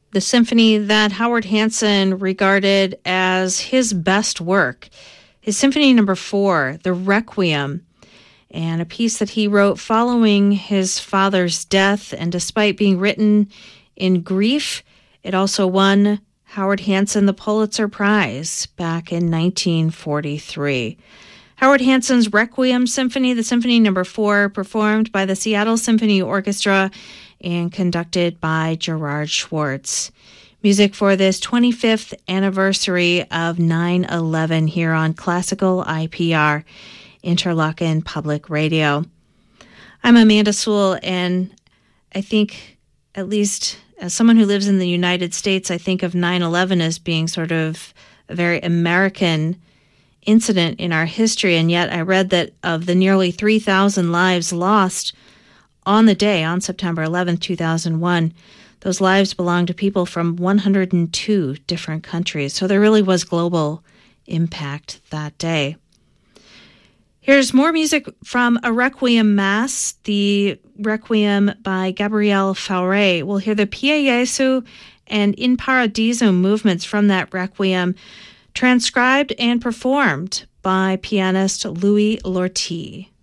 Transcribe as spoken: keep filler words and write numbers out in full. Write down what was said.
the symphony that Howard Hanson regarded as his best work, his Symphony Number Four, the Requiem, and a piece that he wrote following his father's death. And despite being written in grief, it also won Howard Hanson the Pulitzer Prize back in nineteen forty-three. Howard Hanson's Requiem Symphony, the Symphony Number Four, performed by the Seattle Symphony Orchestra and conducted by Gerard Schwartz. Music for this twenty-fifth anniversary of nine eleven here on Classical I P R, Interlochen Public Radio. I'm Amanda Sewell, and I think, at least as someone who lives in the United States, I think of nine eleven as being sort of a very American incident in our history, and yet I read that of the nearly three thousand lives lost on the day, on September eleventh, two thousand one, those lives belonged to people from one hundred two different countries. So there really was global impact that day. Here's more music from a Requiem Mass, the Requiem by Gabriel Fauré. We'll hear the Pie Jesu and In Paradiso movements from that Requiem, transcribed and performed by pianist Louis Lortie.